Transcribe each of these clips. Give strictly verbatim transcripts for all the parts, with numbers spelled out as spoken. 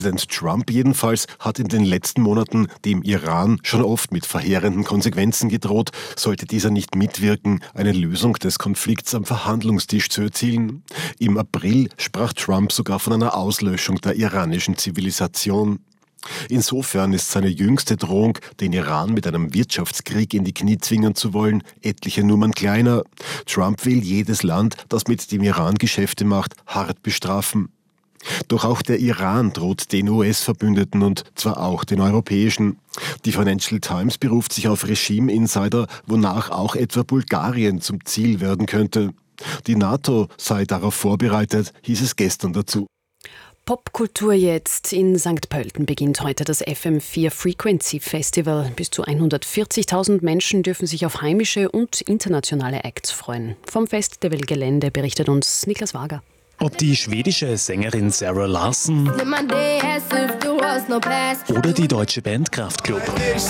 Präsident Trump jedenfalls hat in den letzten Monaten dem Iran schon oft mit verheerenden Konsequenzen gedroht, sollte dieser nicht mitwirken, eine Lösung des Konflikts am Verhandlungstisch zu erzielen. Im April sprach Trump sogar von einer Auslöschung der iranischen Zivilisation. Insofern ist seine jüngste Drohung, den Iran mit einem Wirtschaftskrieg in die Knie zwingen zu wollen, etliche Nummern kleiner. Trump will jedes Land, das mit dem Iran Geschäfte macht, hart bestrafen. Doch auch der Iran droht den U S-Verbündeten und zwar auch den europäischen. Die Financial Times beruft sich auf Regime-Insider, wonach auch etwa Bulgarien zum Ziel werden könnte. Die NATO sei darauf vorbereitet, hieß es gestern dazu. Popkultur jetzt. In Sankt Pölten beginnt heute das F M vier Frequency Festival. Bis zu hundertvierzigtausend Menschen dürfen sich auf heimische und internationale Acts freuen. Vom Festivalgelände berichtet uns Niklas Wager. Ob die schwedische Sängerin Sarah Larsson oder die deutsche Band Kraftklub.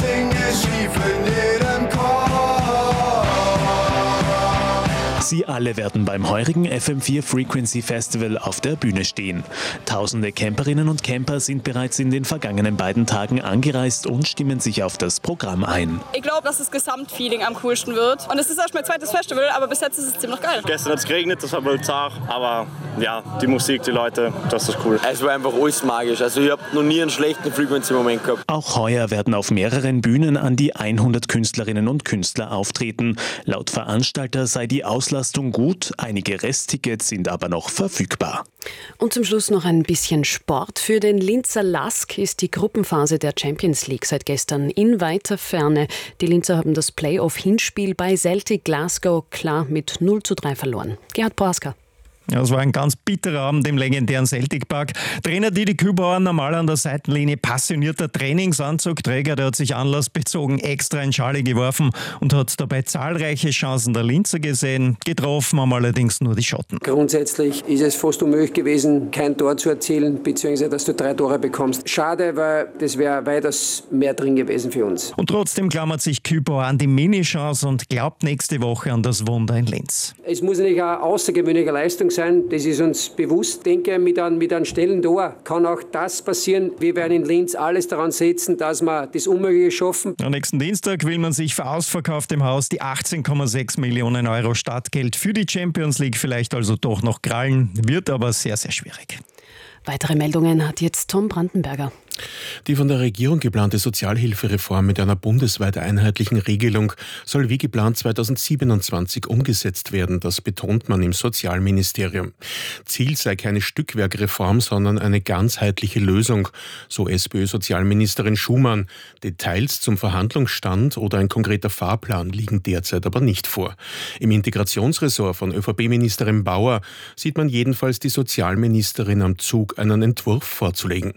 Sie alle werden beim heurigen F M vier Frequency Festival auf der Bühne stehen. Tausende Camperinnen und Camper sind bereits in den vergangenen beiden Tagen angereist und stimmen sich auf das Programm ein. Ich glaube, dass das Gesamtfeeling am coolsten wird. Und es ist erst mein zweites Festival, aber bis jetzt ist es ziemlich geil. Gestern hat es geregnet, das war wohl zart, aber ja, die Musik, die Leute, das ist cool. Es war einfach alles magisch. Also ich habe noch nie einen schlechten Frequency-Moment gehabt. Auch heuer werden auf mehreren Bühnen an die hundert Künstlerinnen und Künstler auftreten. Laut Veranstalter sei die Auslastung gut, einige Resttickets sind aber noch verfügbar. Und zum Schluss noch ein bisschen Sport. Für den Linzer Lask ist die Gruppenphase der Champions League seit gestern in weiter Ferne. Die Linzer haben das Playoff-Hinspiel bei Celtic Glasgow klar mit null zu drei verloren. Gerhard Prohaska. Ja, es war ein ganz bitterer Abend im legendären Celtic Park. Trainer Didi Kübauer normal an der Seitenlinie, passionierter Trainingsanzugträger, der hat sich anlassbezogen extra in Schale geworfen und hat dabei zahlreiche Chancen der Linzer gesehen. Getroffen haben allerdings nur die Schotten. Grundsätzlich ist es fast unmöglich gewesen, kein Tor zu erzielen, beziehungsweise dass du drei Tore bekommst. Schade, weil das wäre weitaus mehr drin gewesen für uns. Und trotzdem klammert sich Kübauer an die Mini-Chance und glaubt nächste Woche an das Wunder in Linz. Es muss natürlich eine außergewöhnliche Leistung sein. Das ist uns bewusst. Ich denke, mit einem, mit einem schnellen Tor kann auch das passieren. Wir werden in Linz alles daran setzen, dass wir das Unmögliche schaffen. Am nächsten Dienstag will man sich für ausverkauftem Haus die achtzehn Komma sechs Millionen Euro Startgeld für die Champions League vielleicht also doch noch krallen. Wird aber sehr, sehr schwierig. Weitere Meldungen hat jetzt Tom Brandenberger. Die von der Regierung geplante Sozialhilfereform mit einer bundesweit einheitlichen Regelung soll wie geplant zweitausendsiebenundzwanzig umgesetzt werden, das betont man im Sozialministerium. Ziel sei keine Stückwerkreform, sondern eine ganzheitliche Lösung, so SPÖ-Sozialministerin Schumann. Details zum Verhandlungsstand oder ein konkreter Fahrplan liegen derzeit aber nicht vor. Im Integrationsressort von ÖVP-Ministerin Bauer sieht man jedenfalls die Sozialministerin am Zug, einen Entwurf vorzulegen.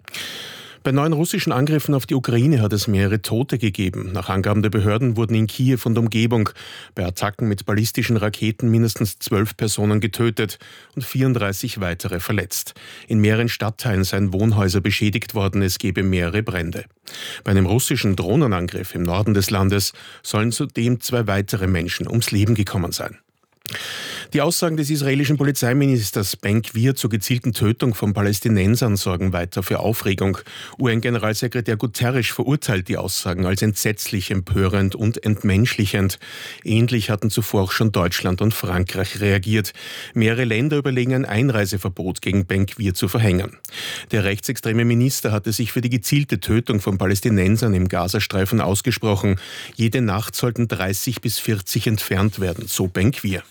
Bei neuen russischen Angriffen auf die Ukraine hat es mehrere Tote gegeben. Nach Angaben der Behörden wurden in Kiew und Umgebung bei Attacken mit ballistischen Raketen mindestens zwölf Personen getötet und vierunddreißig weitere verletzt. In mehreren Stadtteilen seien Wohnhäuser beschädigt worden, es gebe mehrere Brände. Bei einem russischen Drohnenangriff im Norden des Landes sollen zudem zwei weitere Menschen ums Leben gekommen sein. Die Aussagen des israelischen Polizeiministers Ben-Gvir zur gezielten Tötung von Palästinensern sorgen weiter für Aufregung. U N-Generalsekretär Guterres verurteilt die Aussagen als entsetzlich, empörend und entmenschlichend. Ähnlich hatten zuvor auch schon Deutschland und Frankreich reagiert. Mehrere Länder überlegen, ein Einreiseverbot gegen Ben-Gvir zu verhängen. Der rechtsextreme Minister hatte sich für die gezielte Tötung von Palästinensern im Gazastreifen ausgesprochen. Jede Nacht sollten dreißig bis vierzig entfernt werden, so Ben-Gvir.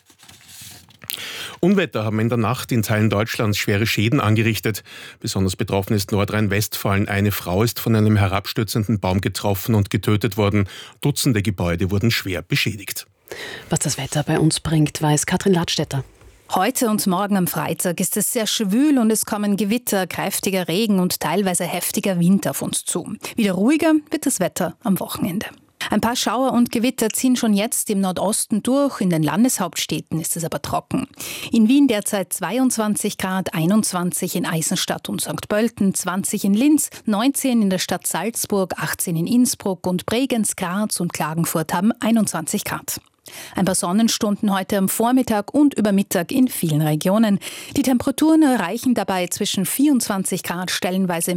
Unwetter haben in der Nacht in Teilen Deutschlands schwere Schäden angerichtet. Besonders betroffen ist Nordrhein-Westfalen. Eine Frau ist von einem herabstürzenden Baum getroffen und getötet worden. Dutzende Gebäude wurden schwer beschädigt. Was das Wetter bei uns bringt, weiß Katrin Ladstätter. Heute und morgen am Freitag ist es sehr schwül und es kommen Gewitter, kräftiger Regen und teilweise heftiger Wind auf uns zu. Wieder ruhiger wird das Wetter am Wochenende. Ein paar Schauer und Gewitter ziehen schon jetzt im Nordosten durch, in den Landeshauptstädten ist es aber trocken. In Wien derzeit zweiundzwanzig Grad, einundzwanzig in Eisenstadt und Sankt Pölten, zwanzig in Linz, neunzehn in der Stadt Salzburg, achtzehn in Innsbruck und Bregenz, Graz und Klagenfurt haben einundzwanzig Grad. Ein paar Sonnenstunden heute am Vormittag und über Mittag in vielen Regionen. Die Temperaturen erreichen dabei zwischen vierundzwanzig Grad, stellenweise